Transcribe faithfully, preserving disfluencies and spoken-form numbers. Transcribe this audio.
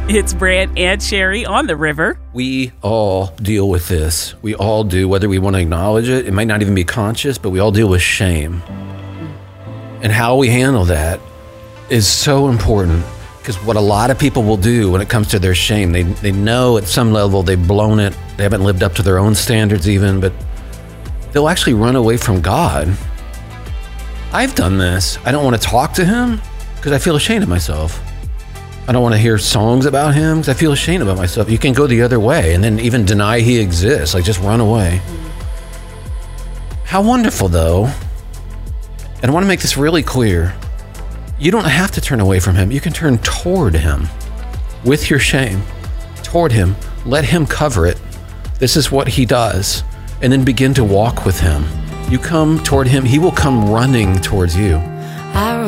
It's Brant and Sherry on the river. We all deal with this. We all do, whether we want to acknowledge it. It might not even be conscious, but we all deal with shame. And how we handle that is so important, because what a lot of people will do when it comes to their shame, they they know at some level they've blown it, they haven't lived up to their own standards even, but they'll actually run away from God. I've done this. I don't want to talk to him because I feel ashamed of myself. I don't want to hear songs about him because I feel ashamed about myself. You can go the other way and then even deny he exists, like just run away. How wonderful, though. And I want to make this really clear. You don't have to turn away from him. You can turn toward him with your shame, toward him. Let him cover it. This is what he does. And then begin to walk with him. You come toward him, he will come running towards you. I